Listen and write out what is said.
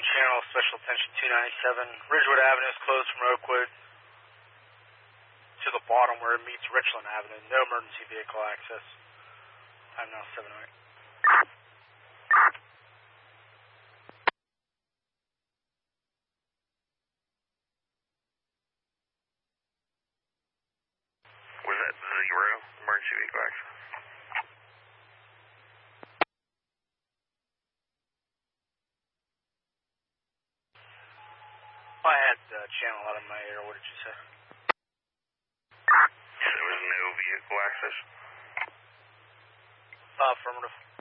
channel, special attention 297. Ridgewood Avenue is closed from Oakwood to the bottom where it meets Richland Avenue. No emergency vehicle access. Time now 7:08. Was that 0, emergency vehicle access? I had channel out of my ear. What did you say? There was no vehicle access? Affirmative.